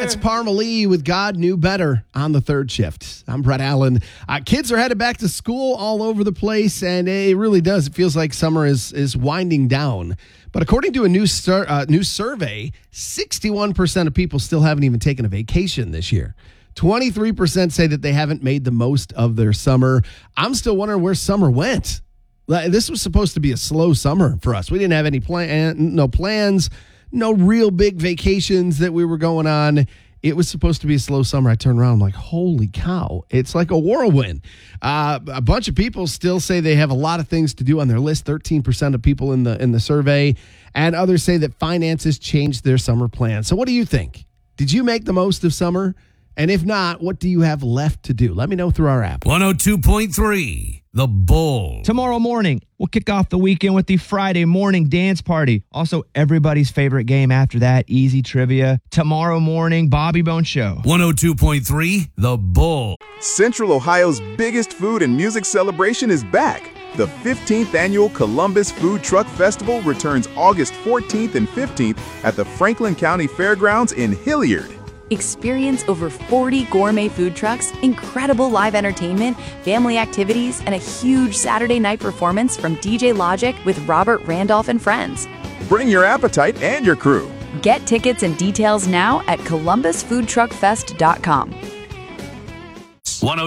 That's Parma Lee with God Knew Better on the third shift. I'm Brett Allen. Kids are headed back to school all over the place, and it really does. It feels like summer is winding down. But according to a new survey, 61% of people still haven't even taken a vacation this year. 23% say that they haven't made the most of their summer. I'm still wondering where summer went. This was supposed to be a slow summer for us. We didn't have any plans, no real big vacations that we were going on. It was supposed to be a slow summer. I turned around, I'm like, holy cow, it's like a whirlwind. A bunch of people still say they have a lot of things to do on their list, 13% of people in the survey, and others say that finances changed their summer plans. So what do you think? Did you make the most of summer? And if not, what do you have left to do? Let me know through our app. 102.3, The Bull. Tomorrow morning, we'll kick off the weekend with the Friday morning dance party. Also, everybody's favorite game after that, easy trivia. Tomorrow morning, Bobby Bone Show. 102.3, The Bull. Central Ohio's biggest food and music celebration is back. The 15th annual Columbus Food Truck Festival returns August 14th and 15th at the Franklin County Fairgrounds in Hilliard. Experience over 40 gourmet food trucks, incredible live entertainment, family activities, and a huge Saturday night performance from DJ Logic with Robert Randolph and friends. Bring your appetite and your crew. Get tickets and details now at columbusfoodtruckfest.com.